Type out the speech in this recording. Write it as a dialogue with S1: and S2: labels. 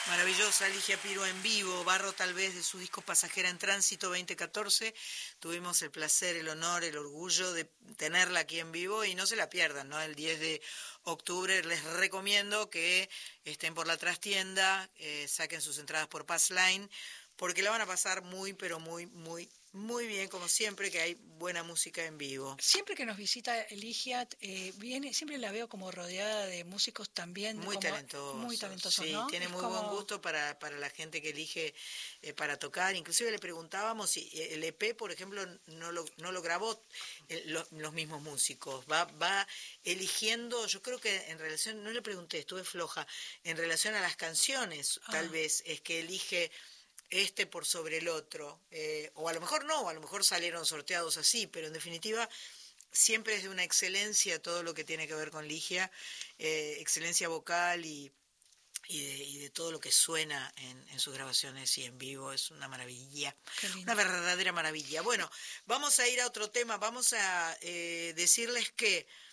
S1: Maravillosa Ligia Piro en vivo, barro tal vez de su disco Pasajera en Tránsito 2014. Tuvimos el placer, el honor, el orgullo de tenerla aquí en vivo y no se la pierdan, ¿no? El 10 de octubre les recomiendo que estén por la trastienda, saquen sus entradas por Passline, porque la van a pasar muy, pero muy, muy, muy bien, como siempre, que hay buena música en vivo.
S2: Siempre que nos visita Ligia, viene, siempre la veo como rodeada de músicos también
S1: Muy
S2: como muy
S1: talentosos,
S2: talentosos,
S1: sí,
S2: ¿no?
S1: tiene
S2: Es
S1: muy buen
S2: como,
S1: gusto para la gente que elige para tocar. Inclusive le preguntábamos si el EP, por ejemplo, no lo grabó los mismos músicos. Va eligiendo, yo creo que en relación, no le pregunté, estuve floja, en relación a las canciones, tal vez es que elige este por sobre el otro, o a lo mejor no, o a lo mejor salieron sorteados así, pero en definitiva siempre es de una excelencia todo lo que tiene que ver con Ligia, excelencia vocal y de todo lo que suena en sus grabaciones y en vivo, es una maravilla,
S2: qué
S1: una
S2: lindo.
S1: verdadera maravilla. Bueno, vamos a ir a otro tema, vamos a decirles que